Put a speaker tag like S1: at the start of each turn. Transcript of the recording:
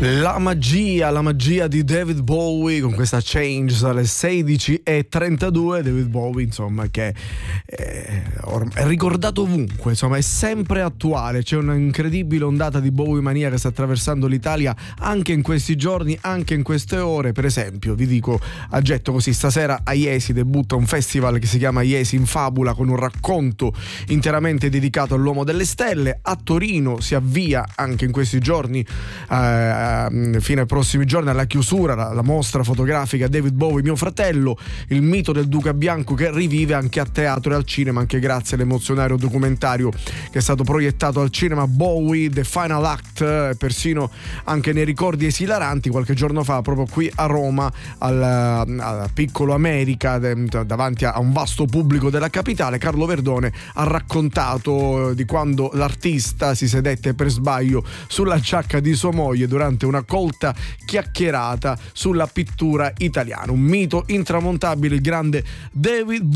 S1: La magia di David Bowie con questa Change alle 16:32. David Bowie, insomma, che è ricordato ovunque, insomma, è sempre attuale. C'è un'incredibile ondata di Bowie mania che sta attraversando l'Italia anche in questi giorni, anche in queste ore. Per esempio, vi dico a getto così, stasera a Iesi debutta un festival che si chiama Iesi in Fabula, con un racconto interamente dedicato all'uomo delle stelle. A Torino si avvia anche in questi giorni, fino ai prossimi giorni, alla chiusura, la mostra fotografica David Bowie, mio fratello, il mito del Duca Bianco, che rivive anche a teatro e al cinema, anche grazie all'emozionario documentario che è stato proiettato al cinema, Bowie The Final Act, persino anche nei ricordi esilaranti. Qualche giorno fa, proprio qui a Roma, al Piccolo America, davanti a un vasto pubblico della capitale, Carlo Verdone ha raccontato di quando l'artista si sedette per sbaglio sulla giacca di sua moglie durante una colta chiacchierata sulla pittura italiana. Un mito intramontabile, il grande David